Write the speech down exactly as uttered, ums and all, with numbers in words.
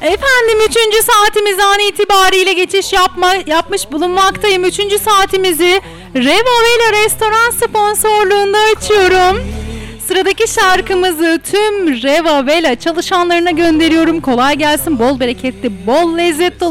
Efendim üçüncü saatimiz an itibariyle geçiş yapma, yapmış bulunmaktayım. Üçüncü saatimizi Revavela Restoran sponsorluğunda açıyorum. Sıradaki şarkımızı tüm Revavela çalışanlarına gönderiyorum. Kolay gelsin, bol bereketli, bol lezzetli